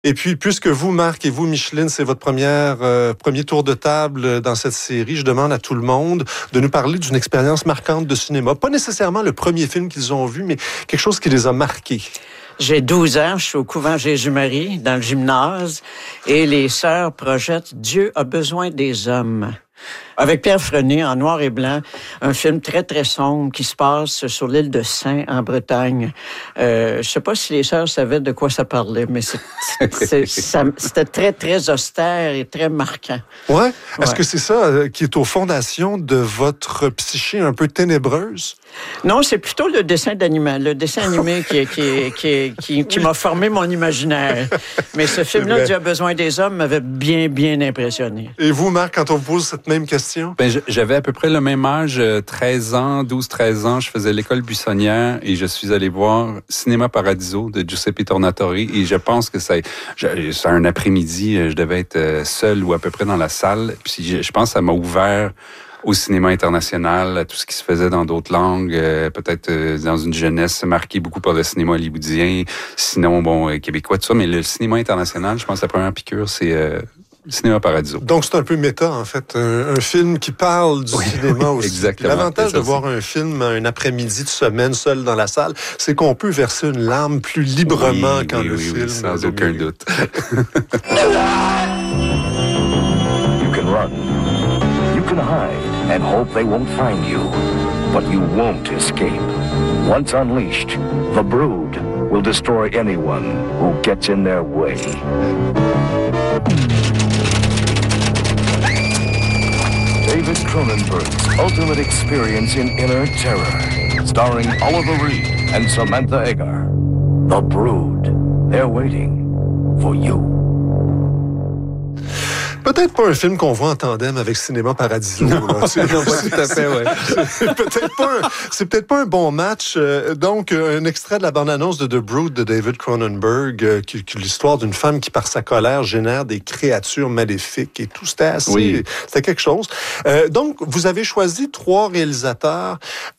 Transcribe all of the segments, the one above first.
Et puis, puisque vous, Marc, et vous, Micheline, c'est votre premier tour de table dans cette série, je demande à tout le monde de nous parler d'une expérience marquante de cinéma. Pas nécessairement le premier film qu'ils ont vu, mais quelque chose qui les a marqués. J'ai 12 ans, je suis au couvent Jésus-Marie, dans le gymnase, et les sœurs projettent « Dieu a besoin des hommes ». Avec Pierre Frenet, en noir et blanc, un film très, très sombre qui se passe sur l'île de Saint, en Bretagne. Je sais pas si les sœurs savaient de quoi ça parlait, mais c'était très, très austère et très marquant. Ouais. Est-ce que c'est ça qui est aux fondations de votre psyché un peu ténébreuse? Non, c'est plutôt le dessin animé qui m'a formé mon imaginaire. Mais ce film-là, Dieu a besoin des hommes, m'avait bien, bien impressionné. Et vous, Marc, quand on vous pose cette même question? J'avais à peu près le même âge, 12-13 ans. Je faisais l'école buissonnière et je suis allé voir Cinéma Paradiso de Giuseppe Tornatore. Et je pense que c'est un après-midi, je devais être seul ou à peu près dans la salle. Puis je pense que ça m'a ouvert au cinéma international, à tout ce qui se faisait dans d'autres langues, peut-être dans une jeunesse marquée beaucoup par le cinéma hollywoodien, sinon, québécois, tout ça. Mais le cinéma international, je pense que la première piqûre, c'est Cinéma Paradiso. Donc, c'est un peu méta, en fait. Un film qui parle du cinéma aussi. Exactement. L'avantage de voir un film un après-midi de semaine seul dans la salle, c'est qu'on peut verser une larme plus librement quand le film... sans aucun doute. You can run. You can hide and hope they won't find you. But you won't escape. Once unleashed, the Brood will destroy anyone who gets in their way. David Cronenberg's ultimate experience in inner terror, starring Oliver Reed and Samantha Eggar. The Brood. They're waiting for you. Peut-être pas un film qu'on voit en tandem avec Cinéma Paradiso. Non, pas tout à fait, ouais. C'est peut-être pas un bon match. Donc, un extrait de la bande-annonce de The Brood de David Cronenberg, qui l'histoire d'une femme qui, par sa colère, génère des créatures maléfiques et tout. C'était c'était quelque chose. Donc, vous avez choisi 3 réalisateurs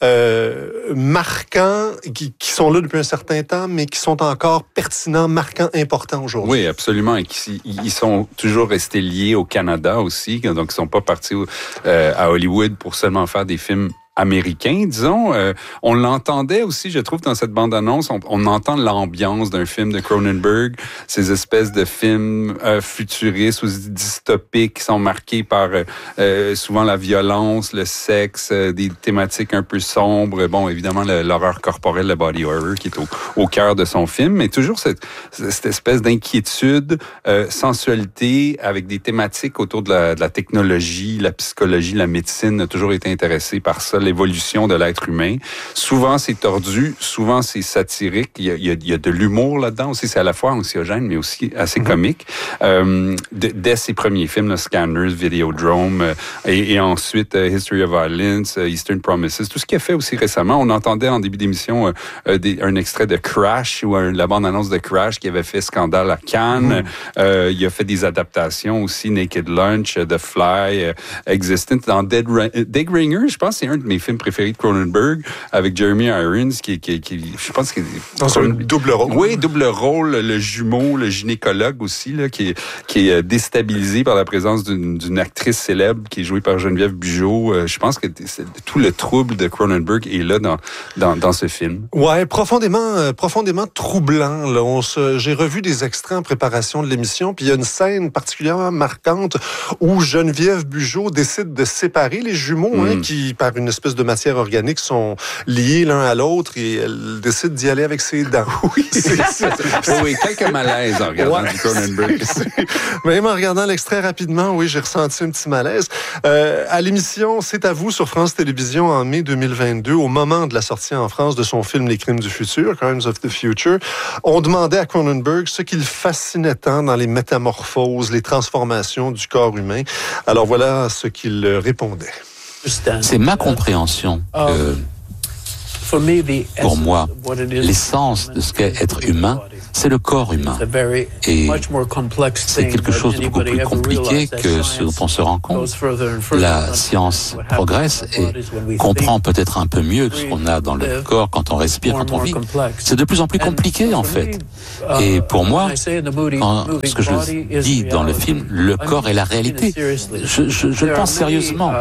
marquants, qui sont là depuis un certain temps, mais qui sont encore pertinents, marquants, importants aujourd'hui. Oui, absolument. Et ils sont toujours restés liés au Canada aussi, donc ils sont pas partis à Hollywood pour seulement faire des films américain, disons. On l'entendait aussi, je trouve, dans cette bande-annonce. On entend l'ambiance d'un film de Cronenberg, ces espèces de films futuristes ou dystopiques qui sont marqués par souvent la violence, le sexe, des thématiques un peu sombres. Bon, évidemment, l'horreur corporelle, le body horror qui est au cœur de son film, mais toujours cette espèce d'inquiétude, sensualité, avec des thématiques autour de la technologie, la psychologie, la médecine, a toujours été intéressé par ça, l'évolution de l'être humain. Souvent, c'est tordu, souvent, c'est satirique. Il y a de l'humour là-dedans aussi. C'est à la fois anxiogène, mais aussi assez comique. Dès ses premiers films, là, Scanners, Videodrome, et ensuite History of Violence, Eastern Promises, tout ce qu'il a fait aussi récemment. On entendait en début d'émission un extrait de Crash, ou la bande-annonce de Crash qui avait fait scandale à Cannes. Il a fait des adaptations aussi, Naked Lunch, The Fly, Existence. Dans Dead Ringer, je pense que c'est un de mes films préférés de Cronenberg, avec Jeremy Irons, qui je pense qu'il dans un double rôle. Oui, double rôle, le jumeau, le gynécologue aussi, là, qui est déstabilisé par la présence d'une actrice célèbre qui est jouée par Geneviève Bujold. Je pense que tout le trouble de Cronenberg est là dans ce film. Ouais, profondément troublant. Là. J'ai revu des extraits en préparation de l'émission, puis il y a une scène particulièrement marquante où Geneviève Bujold décide de séparer les jumeaux, qui, par une espèce de matière organique, sont liés l'un à l'autre, et elle décide d'y aller avec ses dents. Oui, oui, quelques malaises en regardant du Cronenberg. Même en regardant l'extrait rapidement, oui, j'ai ressenti un petit malaise. À l'émission C'est à vous sur France Télévisions en mai 2022, au moment de la sortie en France de son film Les Crimes du futur, Crimes of the Future, on demandait à Cronenberg ce qu'il fascinait tant dans les métamorphoses, les transformations du corps humain. Alors voilà ce qu'il répondait. C'est ma compréhension que, pour moi, l'essence de ce qu'est être humain, c'est le corps humain. Et c'est quelque chose de beaucoup plus compliqué que ce dont on se rend compte. La science progresse et comprend peut-être un peu mieux ce qu'on a dans le corps quand on respire, quand on vit. C'est de plus en plus compliqué, en fait. Et pour moi, ce que je dis dans le film, le corps est la réalité. Je le pense sérieusement.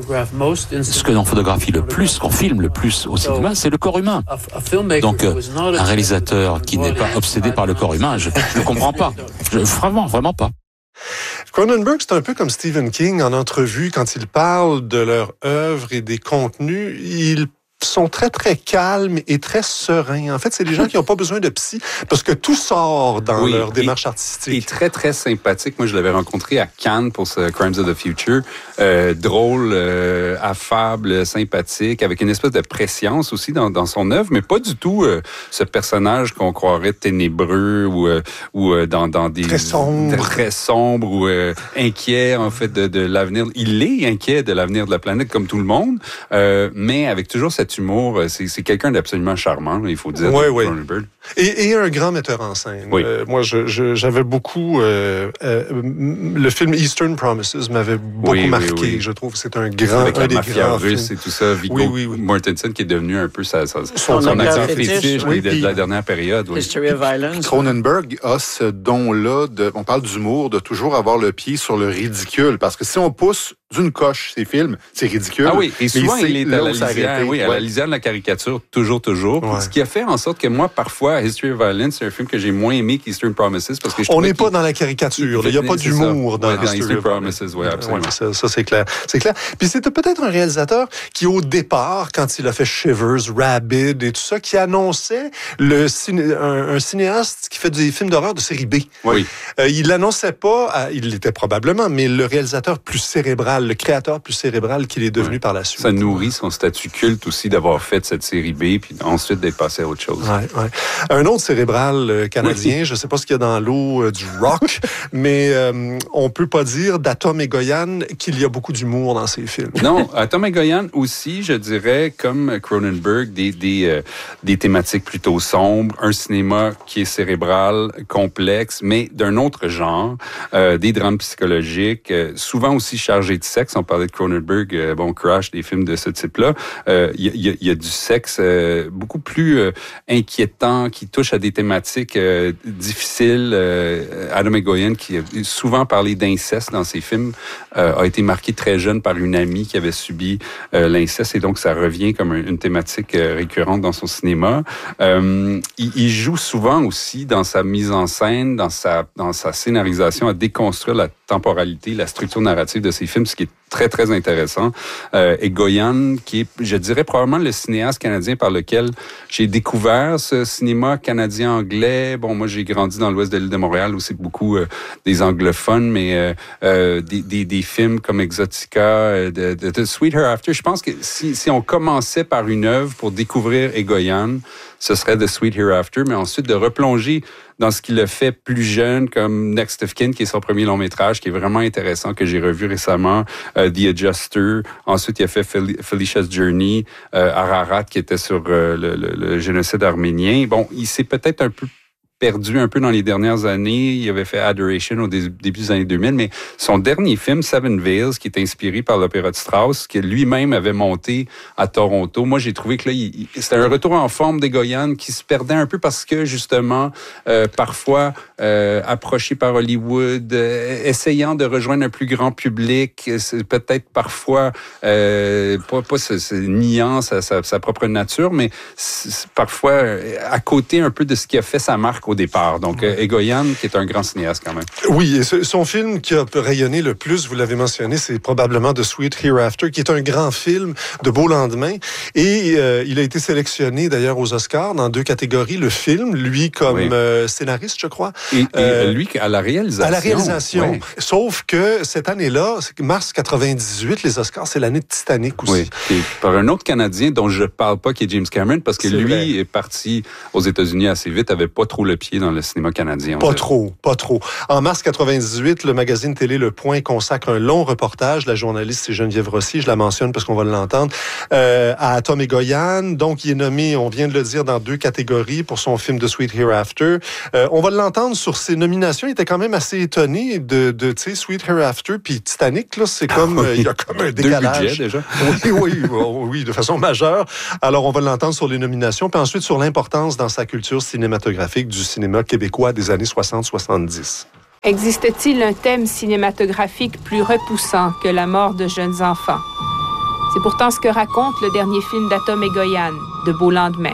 Ce que l'on photographie le plus, qu'on filme le plus au cinéma, c'est le corps humain. Donc, un réalisateur qui n'est pas obsédé par le corps humain, je ne comprends pas. Vraiment pas. Cronenberg, c'est un peu comme Stephen King en entrevue, quand il parle de leur œuvre et des contenus, ils sont très, très calmes et très sereins. En fait, c'est des gens qui n'ont pas besoin de psy parce que tout sort dans leur démarche artistique. Et très, très sympathique. Moi, je l'avais rencontré à Cannes pour ce Crimes of the Future. Drôle, affable, sympathique, avec une espèce de prescience aussi dans son œuvre, mais pas du tout ce personnage qu'on croirait ténébreux ou dans des... Très sombre ou inquiet, en fait, de l'avenir. Il est inquiet de l'avenir de la planète, comme tout le monde, mais avec toujours cette humour. C'est quelqu'un d'absolument charmant, il faut dire. Oui. Et un grand metteur en scène. Oui. Moi, j'avais beaucoup... le film Eastern Promises m'avait beaucoup marqué. Oui. Je trouve que c'est un grand... Avec la mafia russe et tout ça. Viggo Mortensen qui est devenu un peu son acteur fétiche de la dernière période. History of Violence. Cronenberg a ce don-là, on parle d'humour, de toujours avoir le pied sur le ridicule. Parce que si on pousse d'une coche ces films, c'est ridicule. Ah oui, et souvent il est à la lisière, à la lisière de la caricature, toujours. Ouais. Ce qui a fait en sorte que moi, parfois, History of Violence, c'est un film que j'ai moins aimé qu'Eastern Promises, parce que je on n'est pas dans la caricature, il n'y a pas d'humour dans Eastern Promises. Oui, absolument. Ouais, ça c'est clair. Puis c'était peut-être un réalisateur qui, au départ, quand il a fait Shivers, Rabid et tout ça, qui annonçait un cinéaste qui fait des films d'horreur de série B. Oui. Il l'annonçait pas, il l'était probablement, mais le réalisateur plus cérébral, le créateur plus cérébral qu'il est devenu par la suite. Ça nourrit son statut culte aussi d'avoir fait cette série B, puis ensuite d'être passé à autre chose. Ouais. Un autre cérébral canadien, je ne sais pas ce qu'il y a dans l'eau du rock, mais on peut pas dire d'Atom et Goyan qu'il y a beaucoup d'humour dans ses films. Non, Atom et Goyan aussi, je dirais, comme Cronenberg, des thématiques plutôt sombres, un cinéma qui est cérébral, complexe, mais d'un autre genre, des drames psychologiques, souvent aussi chargés de sexe. On parlait de Cronenberg, Crash, des films de ce type-là. Il y a du sexe beaucoup plus inquiétant, qui touche à des thématiques difficiles. Atom et Goyan, qui a souvent parlé d'inceste dans ses films, a été marqué très jeune par une amie qui avait subi l'inceste, et donc ça revient comme une thématique récurrente dans son cinéma. Il joue souvent aussi dans sa mise en scène, dans sa scénarisation, à déconstruire la temporalité, la structure narrative de ses films, ce qui est très, très intéressant. Et Goyan, qui est, je dirais, probablement le cinéaste canadien par lequel j'ai découvert ce cinéma canadien-anglais. Bon, moi, j'ai grandi dans l'ouest de l'île de Montréal, où c'est beaucoup des anglophones, mais des films comme Exotica, de Sweet Hereafter. Je pense que si on commençait par une œuvre pour découvrir Goyan, ce serait The Sweet Hereafter, mais ensuite de replonger dans ce qu'il a fait plus jeune, comme Next of Kin, qui est son premier long-métrage, qui est vraiment intéressant, que j'ai revu récemment, The Adjuster. Ensuite, il a fait Felicia's Journey, Ararat, qui était sur le génocide arménien. Bon, il s'est peut-être un peu perdu un peu dans les dernières années. Il avait fait Adoration au début des années 2000, mais son dernier film, Seven Veils, qui est inspiré par l'opéra de Strauss, que lui-même avait monté à Toronto, moi, j'ai trouvé que là, c'était un retour en forme des Goyan qui se perdait un peu parce que, justement, parfois, approché par Hollywood, essayant de rejoindre un plus grand public, peut-être parfois, pas niant sa propre nature, mais parfois à côté un peu de ce qui a fait sa marque au départ. Donc, Goyan, qui est un grand cinéaste quand même. Oui, et son film qui a rayonné le plus, vous l'avez mentionné, c'est probablement The Sweet Hereafter, qui est un grand film de beau lendemain. Et il a été sélectionné d'ailleurs aux Oscars dans 2 catégories. Le film, lui comme scénariste, je crois. Et lui à la réalisation. À la réalisation. Ouais. Sauf que cette année-là, mars 98, les Oscars, c'est l'année de Titanic aussi. Oui, et par un autre Canadien dont je parle pas, qui est James Cameron, parce que lui est parti aux États-Unis assez vite, avait pas trop le pied dans le cinéma canadien. Pas trop. En mars 98, le magazine télé Le Point consacre un long reportage. La journaliste, c'est Geneviève Rossi, je la mentionne parce qu'on va l'entendre, à Atom Egoyan. Donc, il est nommé, on vient de le dire, dans 2 catégories pour son film The Sweet Hereafter. On va l'entendre sur ses nominations. Il était quand même assez étonné de tu sais, Sweet Hereafter puis Titanic, là, c'est comme, il y a comme un décalage. 2 budgets, déjà. Oui, de façon majeure. Alors, on va l'entendre sur les nominations, puis ensuite sur l'importance dans sa culture cinématographique du cinéma québécois des années 60-70. Existe-t-il un thème cinématographique plus repoussant que la mort de jeunes enfants? C'est pourtant ce que raconte le dernier film d'Atom Egoyan, De beaux lendemains.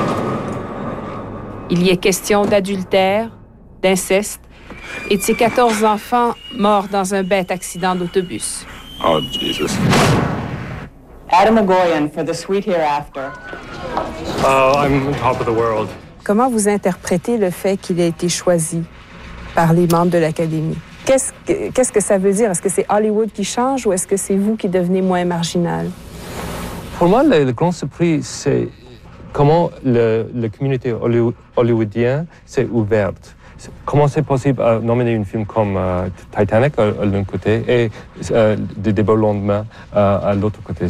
Il y est question d'adultère, d'inceste et de ces 14 enfants morts dans un bête accident d'autobus. Oh, Jesus. Atom Egoyan for The Sweet Hereafter. I'm on top of the world. Comment vous interprétez le fait qu'il ait été choisi par les membres de l'Académie? Qu'est-ce que ça veut dire? Est-ce que c'est Hollywood qui change ou est-ce que c'est vous qui devenez moins marginal? Pour moi, le grand surprise, c'est comment la communauté hollywoodienne s'est ouverte. Comment c'est possible de nominer un film comme Titanic à l'un côté et Des beaux lendemains à l'autre côté.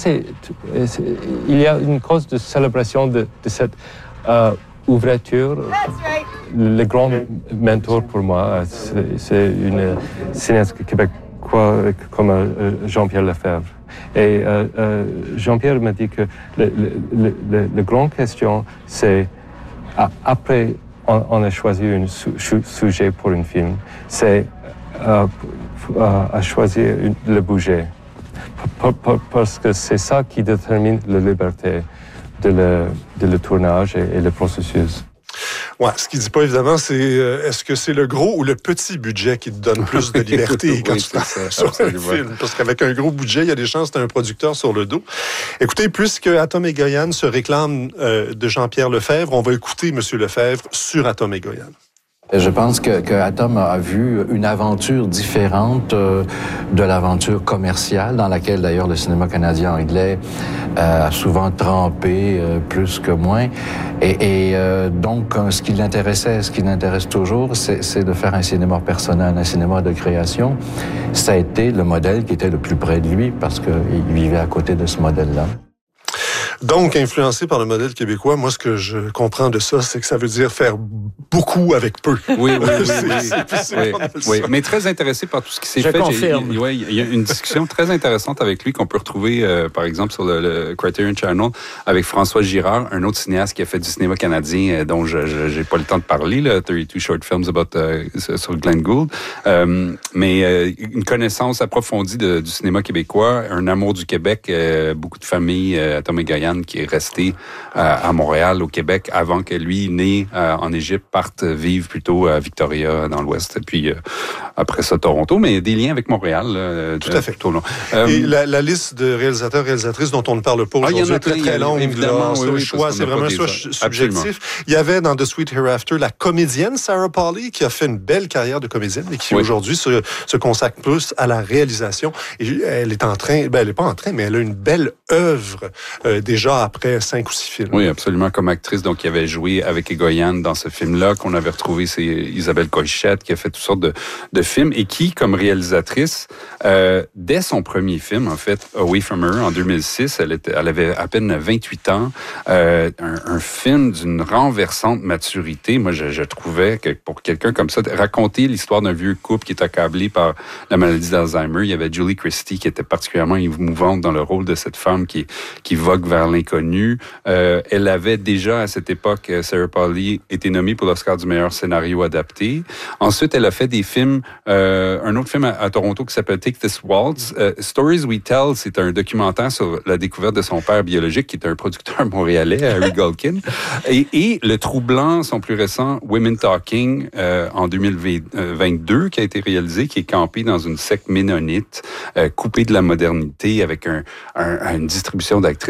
Il y a une cause de célébration de cette ouverture. Le grand mentor pour moi, c'est une cinéaste québécois comme Jean-Pierre Lefebvre. Et Jean-Pierre m'a dit que la grande question, c'est après on a choisi un sujet pour un film, c'est à choisir le budget. Parce que c'est ça qui détermine la liberté de le tournage et le processus. Ouais, ce qu'il dit pas, évidemment, c'est est-ce que c'est le gros ou le petit budget qui te donne plus de liberté quand tu travailles sur un film? Parce qu'avec un gros budget, il y a des chances que tu as un producteur sur le dos. Écoutez, puisque Atom Egoyan se réclame de Jean-Pierre Lefebvre, on va écouter M. Lefebvre sur Atom Egoyan. Je pense que Atom a vu une aventure différente de l'aventure commerciale dans laquelle d'ailleurs le cinéma canadien anglais a souvent trempé plus que moins. Et donc ce qui l'intéressait, ce qui l'intéresse toujours, c'est de faire un cinéma personnel, un cinéma de création. Ça a été le modèle qui était le plus près de lui parce qu'il vivait à côté de ce modèle-là. Donc, influencé par le modèle québécois, moi, ce que je comprends de ça, c'est que ça veut dire faire beaucoup avec peu. Oui. Mais très intéressé par tout ce qui s'est fait. Je confirme. Il y a une discussion très intéressante avec lui qu'on peut retrouver, par exemple, sur le Criterion Channel, avec François Girard, un autre cinéaste qui a fait du cinéma canadien, dont j'ai pas le temps de parler, là, 32 Short Films sur Glenn Gould. Mais une connaissance approfondie du cinéma québécois, un amour du Québec, beaucoup de familles, Atom Egoyan, qui est resté à Montréal, au Québec, avant que lui, né en Égypte, parte vivre plutôt à Victoria, dans l'Ouest, et puis après ça, Toronto, mais des liens avec Montréal. Tout à fait. Tout long. Et la liste de réalisateurs, réalisatrices dont on ne parle pas aujourd'hui est très, très longue. Évidemment, le choix, c'est vraiment un choix subjectif. Absolument. Il y avait dans The Sweet Hereafter la comédienne Sarah Polley, qui a fait une belle carrière de comédienne et qui aujourd'hui se consacre plus à la réalisation. Et elle est en train, elle n'est pas en train, mais elle a une belle œuvre déjà après 5 ou 6 films. Oui, absolument, comme actrice. Donc, il avait joué avec Egoyan dans ce film-là, qu'on avait retrouvé, c'est Isabelle Coichette, qui a fait toutes sortes de films, et qui, comme réalisatrice, dès son premier film, en fait, Away From Her, en 2006, elle avait à peine 28 ans, un film d'une renversante maturité. Moi, je trouvais que pour quelqu'un comme ça, raconter l'histoire d'un vieux couple qui est accablé par la maladie d'Alzheimer, il y avait Julie Christie qui était particulièrement émouvante dans le rôle de cette femme qui vogue vers l'inconnu. Elle avait déjà, à cette époque, Sarah Polley, été nommée pour l'Oscar du meilleur scénario adapté. Ensuite, elle a fait des films, un autre film à Toronto qui s'appelle Take This Waltz. Stories We Tell, c'est un documentaire sur la découverte de son père biologique, qui est un producteur montréalais, Harry Galkin. Et le troublant, son plus récent, Women Talking, en 2022, qui a été réalisé, qui est campé dans une secte ménonite, coupée de la modernité, avec une distribution d'actrices formidables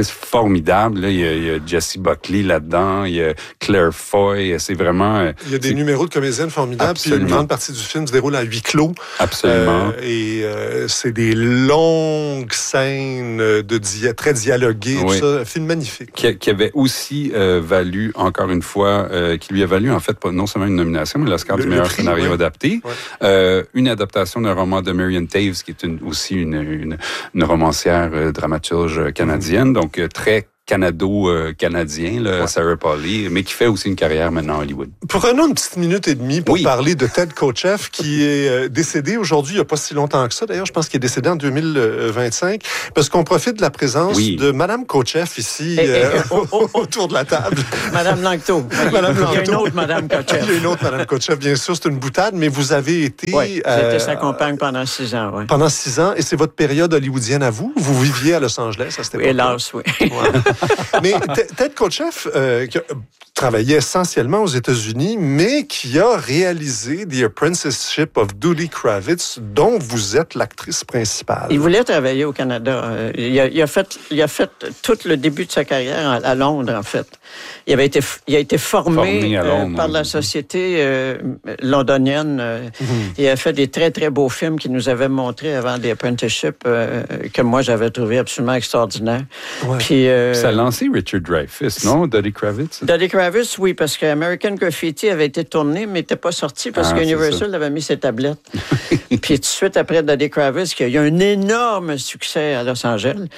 formidable. Là, il y a Jessie Buckley là-dedans, il y a Claire Foy. C'est vraiment... Il y a des numéros de comédiennes formidables. Absolument. Puis une grande partie du film se déroule à huis clos. Absolument. C'est des longues scènes très dialoguées. Oui. Tout ça. Un film magnifique. Qui avait aussi valu, encore une fois, qui lui a valu, en fait, non seulement une nomination, mais l'Oscar du meilleur scénario adapté. Ouais. Une adaptation d'un roman de Marion Taves, qui est aussi une romancière dramaturge canadienne, donc très canado-canadien, Sarah Polley, mais qui fait aussi une carrière maintenant à Hollywood. Prenons une petite minute et demie pour parler de Ted Kotcheff, qui est décédé aujourd'hui, il n'y a pas si longtemps que ça. D'ailleurs, je pense qu'il est décédé en 2025, parce qu'on profite de la présence de Madame Kotcheff ici, autour de la table. Madame Langto. Il y a une autre Madame Kotcheff. Il y a une autre Madame Kotcheff, bien sûr, c'est une boutade, mais vous avez été... Oui, j'ai été sa compagne pendant 6 ans, oui. Pendant 6 ans, et c'est votre période hollywoodienne à vous? Vous viviez à Los Angeles à cette époque-là? Hélas, oui. Mais Ted Kotcheff, qui travaillait essentiellement aux États-Unis, mais qui a réalisé The Apprenticeship of Judy Kravitz, dont vous êtes l'actrice principale. Il voulait travailler au Canada. Il a fait tout le début de sa carrière à Londres, en fait. Il a été formé Londres, par la société londonienne. Il a fait des très, très beaux films qu'il nous avait montrés avant The Apprenticeship, que moi, j'avais trouvé absolument extraordinaire. Ouais. Puis, ça a lancé Richard Dreyfuss, non? Judy Kravitz? Judy Kravitz, oui, parce que American Graffiti avait été tourné, mais n'était pas sorti parce que Universal avait mis ses tablettes. Puis tout de suite après Judy Kravitz, qui a eu un énorme succès à Los Angeles.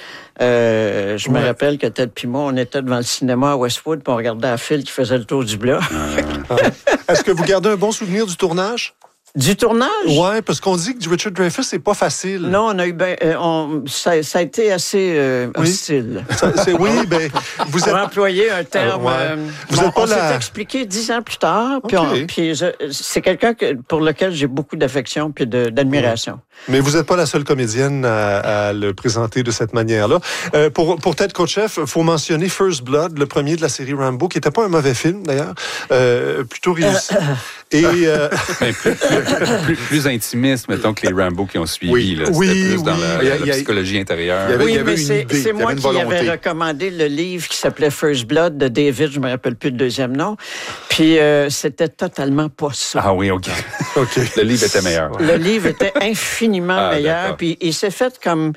Je me rappelle que Ted et moi, on était devant le cinéma à Westwood, puis on regardait la file qui faisait le tour du bloc. Est-ce que vous gardez un bon souvenir du tournage? Du tournage? Oui, parce qu'on dit que Richard Dreyfuss, c'est pas facile. Non, on a eu ça a été assez hostile. Vous pour employer un terme. On s'est expliqué 10 ans plus tard, puis c'est quelqu'un pour lequel j'ai beaucoup d'affection puis d'admiration. Mais vous n'êtes pas la seule comédienne à le présenter de cette manière-là. Pour Ted Kotcheff, il faut mentionner First Blood, le premier de la série Rambo, qui n'était pas un mauvais film, d'ailleurs, plutôt réussi. Et plus intimiste, mettons, que les Rambo qui ont suivi. C'était plus dans la psychologie intérieure. Mais c'est moi qui avais recommandé le livre qui s'appelait First Blood de David, je ne me rappelle plus le deuxième nom. Puis c'était totalement pas ça. Ah oui, OK. Le livre était meilleur. Le livre était infiniment meilleur. Puis il s'est fait comme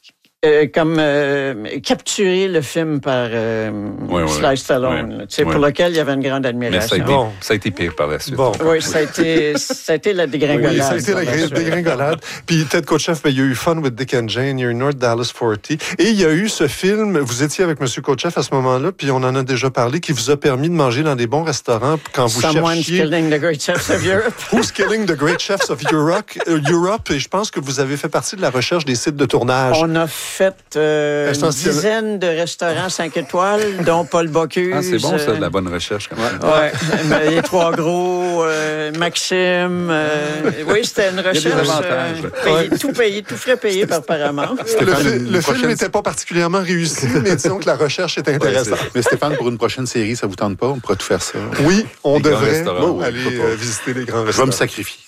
capturer le film par Sly Stallone, pour lequel il y avait une grande admiration. Ça a été pire par la suite. Oui, ça a été la dégringolade. Oui, ça a été la dégringolade. Puis Ted Kotcheff, il y a eu Fun with Dick and Jane, il y a eu North Dallas 40. Et il y a eu ce film, vous étiez avec M. Kotcheff à ce moment-là, puis on en a déjà parlé, qui vous a permis de manger dans des bons restaurants quand vous Someone's Killing the Great Chefs of Europe. Who's Killing the Great Chefs of Europe? Et je pense que vous avez fait partie de la recherche des sites de tournage. On a fait une dizaine de restaurants 5 étoiles, dont Paul Bocuse. Ah, c'est bon, ça, de la bonne recherche. Ouais. Les Trois Gros, Maxime. Oui, c'était une recherche. Tout frais payé par Paramount. Le film n'était pas particulièrement réussi, mais disons que la recherche était intéressante. Mais Stéphane, pour une prochaine série, ça vous tente pas? On pourrait tout faire ça. Oui, on devrait aller visiter les grands restaurants. Je vais me sacrifier.